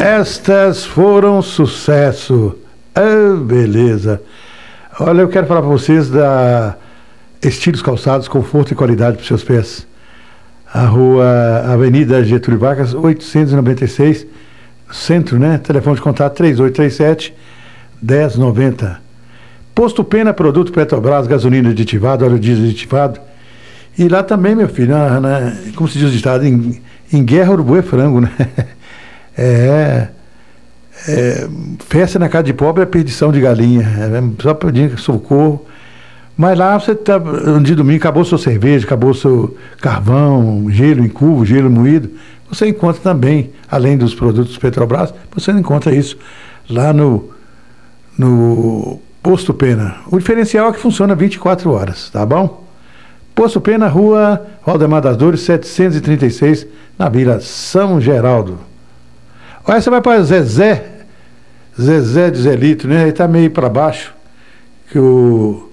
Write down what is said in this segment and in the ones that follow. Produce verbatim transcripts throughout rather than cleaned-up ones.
Estas foram sucesso. Ah, beleza. Olha, eu quero falar para vocês da Estilos Calçados, conforto e qualidade para os seus pés. A rua Avenida Getúlio Vargas, oitocentos e noventa e seis, centro, né? Telefone de contato três oito três sete, um zero nove zero. Posto Pena, produto Petrobras, gasolina aditivada, óleo diesel aditivado. E lá também, meu filho, na, na, como se diz o ditado, em, em guerra urubu é frango, né? É, é, festa na casa de pobre é perdição de galinha, é, só pedindo socorro. Mas lá você tá, um dia de domingo, acabou sua cerveja, acabou seu carvão, gelo em cubo, gelo moído. Você encontra também, além dos produtos Petrobras, você encontra isso lá no, no Posto Pena. O diferencial é que funciona vinte e quatro horas, tá bom? Posto Pena, rua Valdemar das Dores, setecentos e trinta e seis, na Vila São Geraldo. Olha, você vai para Zezé, Zezé de Zelito, né? Ele tá meio para baixo, que o...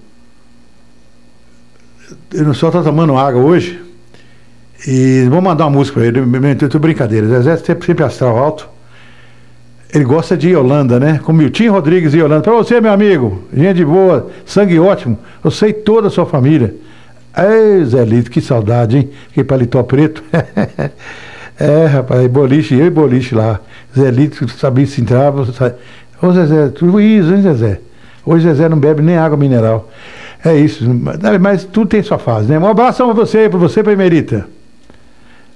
Eu só tô tomando água hoje, e vou mandar uma música para ele, eu tô brincadeira, Zezé sempre, sempre astral alto. Ele gosta de Yolanda, né? Com Milton Rodrigues e Yolanda. Para você, meu amigo, gente boa, sangue ótimo, você e toda a sua família. Ei, Zelito, que saudade, hein? Que paletó preto. É, rapaz, boliche, eu e boliche lá. Zelito sabia se entrava. Sabe. Ô, Zezé, tudo isso, hein, Zezé? Hoje Zezé não bebe nem água mineral. É isso, mas tudo tem sua fase, né? Um abração para você, para você, para Emerita.